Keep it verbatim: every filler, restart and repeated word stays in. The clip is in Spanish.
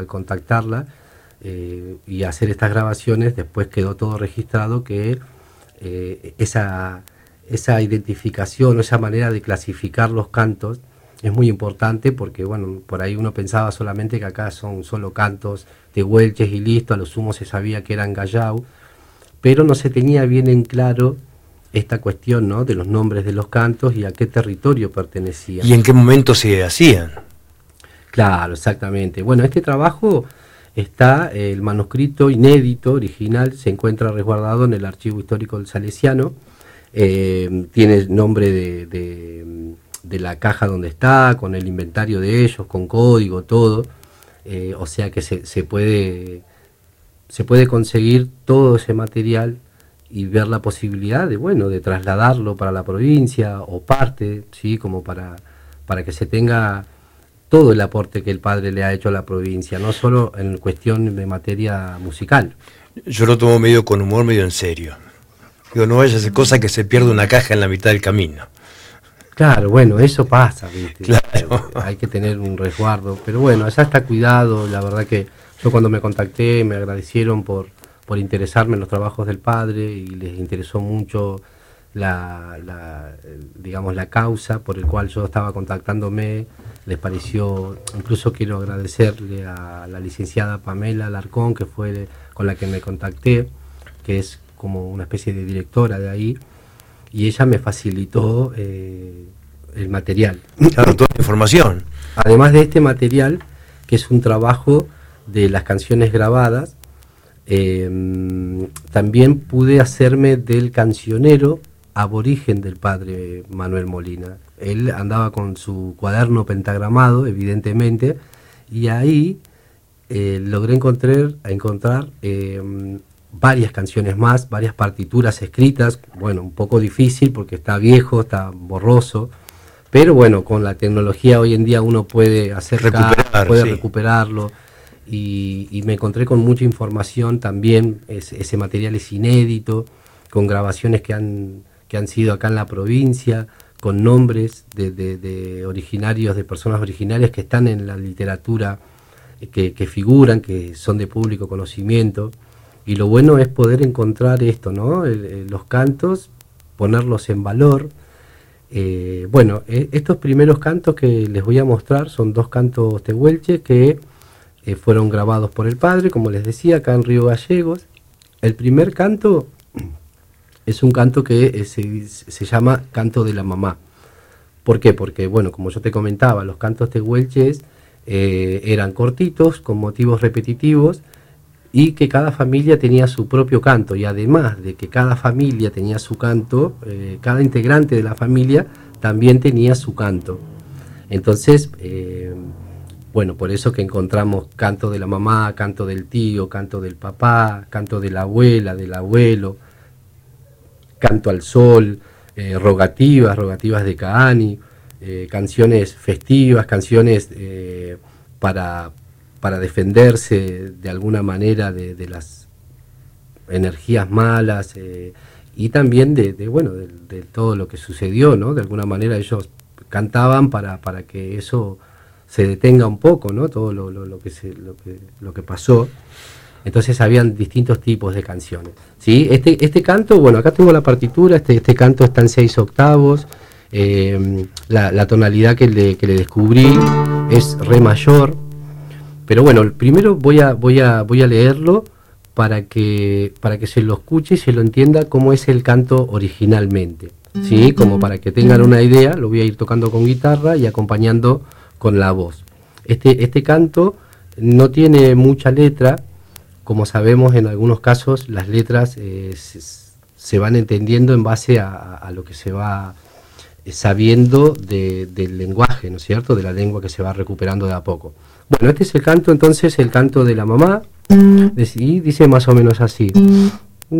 contactarla eh, y hacer estas grabaciones, después quedó todo registrado que eh, esa, esa identificación o esa manera de clasificar los cantos es muy importante, porque bueno, por ahí uno pensaba solamente que acá son solo cantos tehuelches y listo, a lo sumo se sabía que eran gallau, pero no se tenía bien en claro esta cuestión, ¿no?, de los nombres de los cantos y a qué territorio pertenecían. ¿Y en qué momento se hacían? Claro, exactamente. Bueno, este trabajo está, eh, el manuscrito inédito, original, se encuentra resguardado en el Archivo Histórico del Salesiano, eh, tiene nombre de, de, de la caja donde está, con el inventario de ellos, con código, todo, eh, o sea que se, se puede, se puede conseguir todo ese material y ver la posibilidad de, bueno, de trasladarlo para la provincia o parte, sí, como para, para que se tenga todo el aporte que el padre le ha hecho a la provincia, no solo en cuestión de materia musical. Yo lo tomo medio con humor, medio en serio. Digo, no vaya a ser cosa que se pierda una caja en la mitad del camino. Claro, bueno, eso pasa, ¿viste? Claro. Hay que tener un resguardo, pero bueno, ya está cuidado. La verdad que yo cuando me contacté me agradecieron por, por interesarme en los trabajos del padre y les interesó mucho la, la, digamos, la causa por el cual yo estaba contactándome. Les pareció, incluso quiero agradecerle a la licenciada Pamela Alarcón, que fue con la que me contacté, que es como una especie de directora de ahí, y ella me facilitó eh, el material. Claro, toda la información. Además de este material, que es un trabajo de las canciones grabadas, eh, también pude hacerme del cancionero aborigen del padre Manuel Molina. Él andaba con su cuaderno pentagramado, evidentemente, y ahí eh, logré encontrar, encontrar eh, varias canciones más, varias partituras escritas. Bueno, un poco difícil porque está viejo, está borroso, pero bueno, con la tecnología hoy en día uno puede acercar, Recuperar, puede sí. recuperarlo, y, y me encontré con mucha información también. Es, ese material es inédito, con grabaciones que han, que han sido acá en la provincia, con nombres de, de, de originarios, de personas originarias que están en la literatura, que, que figuran, que son de público conocimiento. Y lo bueno es poder encontrar esto, ¿no? El, el, los cantos, ponerlos en valor. Eh, bueno, eh, estos primeros cantos que les voy a mostrar son dos cantos tehuelche que eh, fueron grabados por el padre, como les decía, acá en Río Gallegos. El primer canto es un canto que eh, se, se llama Canto de la Mamá. ¿Por qué? Porque, bueno, como yo te comentaba, los cantos tehuelches eh, eran cortitos, con motivos repetitivos, y que cada familia tenía su propio canto, y además de que cada familia tenía su canto, eh, cada integrante de la familia también tenía su canto. Entonces, eh, bueno, por eso que encontramos canto de la mamá, canto del tío, canto del papá, canto de la abuela, del abuelo, canto al sol, eh, rogativas, rogativas de Caani, eh, canciones festivas, canciones eh, para... para defenderse de alguna manera de, de las energías malas, eh, y también de, de bueno de, de todo lo que sucedió, ¿no? De alguna manera ellos cantaban para, para que eso se detenga un poco, ¿no? Todo lo, lo, lo, que se, lo, que, lo que pasó. Entonces habían distintos tipos de canciones, ¿sí? Este, este canto, bueno, acá tengo la partitura, este, este canto está en seis octavos, eh, la, la tonalidad que le, que le descubrí es re mayor. Pero bueno, primero voy a, voy a, voy a leerlo para que, para que se lo escuche y se lo entienda cómo es el canto originalmente, ¿sí? Como para que tengan una idea, lo voy a ir tocando con guitarra y acompañando con la voz. Este, este canto no tiene mucha letra, como sabemos en algunos casos las letras eh, se, se van entendiendo en base a, a lo que se va sabiendo de, del lenguaje, ¿no es cierto?, de la lengua que se va recuperando de a poco. Bueno, este es el canto, entonces, el canto de la mamá, y dice más o menos así.